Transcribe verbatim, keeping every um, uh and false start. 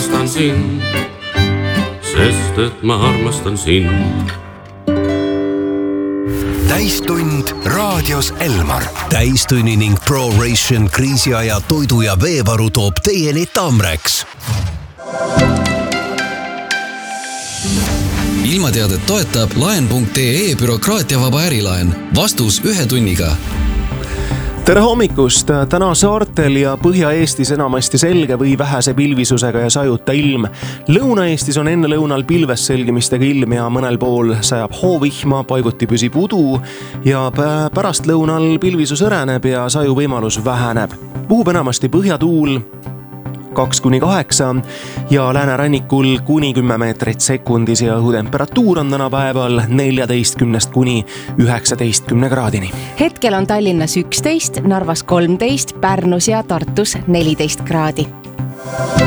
armastan sind, sest et ma armastan sind. Täistund raadios Elmar. Täistunni ning ProRation kriisiaja toidu ja veevaru toob teieni Tamrex. Ilmateadet toetab laen punkt ee bürokraatiavaba ärilaen. Vastus ühe tunniga. Tere hommikust! Täna saartel ja Põhja-Eestis enamasti selge või vähese pilvisusega ja sajuta ilm. Lõuna-Eestis on enne lõunal pilves selgimistega ilm ja mõnel pool sajab hoovihma, paiguti püsib udu ja pärast lõunal pilvisus õreneb ja saju võimalus väheneb. Puhub enamasti põhjatuul kaks kuni kaheksa ja läänerannikul kuni kümme meetrit sekundis ja õhutemperatuur on täna päeval neljateistkümnest kuni üheksateistkümne kraadini. Hetkel on Tallinnas üksteist, Narvas kolmteist, Pärnus ja Tartus neliteist kraadi.